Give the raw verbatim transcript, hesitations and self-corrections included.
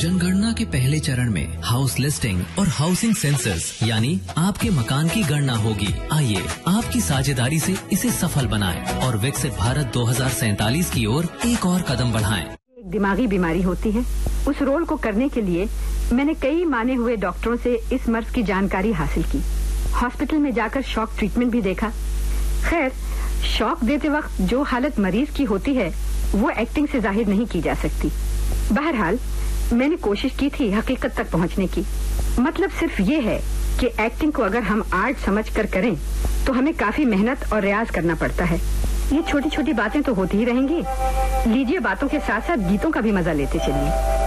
जनगणना के पहले चरण में हाउस लिस्टिंग और हाउसिंग सेंसस यानी आपके मकान की गणना होगी। आइए आपकी साझेदारी से इसे सफल बनाएं और विकसित भारत दो हज़ार सैंतालीस की ओर एक और कदम बढ़ाएं। एक दिमागी बीमारी होती है, उस रोल को करने के लिए मैंने कई माने हुए डॉक्टरों से इस मर्ज की जानकारी हासिल की। हॉस्पिटल में जाकर शॉक ट्रीटमेंट भी देखा। खैर, शॉक देते वक्त जो हालत मरीज की होती है वो एक्टिंग से जाहिर नहीं की जा सकती। बहरहाल मैंने कोशिश की थी हकीकत तक पहुंचने की। मतलब सिर्फ ये है कि एक्टिंग को अगर हम आर्ट समझ कर करें तो हमें काफी मेहनत और रियाज करना पड़ता है। ये छोटी छोटी बातें तो होती ही रहेंगी। लीजिए बातों के साथ साथ गीतों का भी मजा लेते चलिए।